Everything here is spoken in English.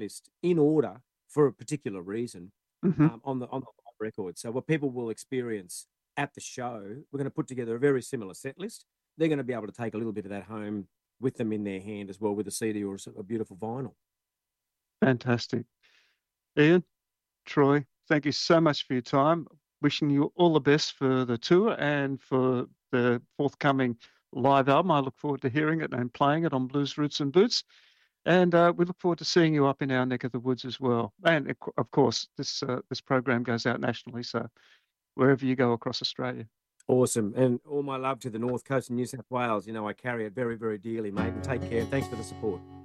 list in order for a particular reason Hmm. on the live record. So what people will experience at the show, we're going to put together a very similar set list. They're going to be able to take a little bit of that home with them in their hand as well, with a CD or a beautiful vinyl. Fantastic. Ian, Troy, thank you so much for your time. Wishing you all the best for the tour and for the forthcoming live album. I look forward to hearing it and playing it on Blues Roots and Boots. And we look forward to seeing you up in our neck of the woods as well. And of course, this program goes out nationally, so wherever you go across Australia. Awesome. And all my love to the North Coast of New South Wales. I carry it very, very dearly, mate. And take care. Thanks for the support.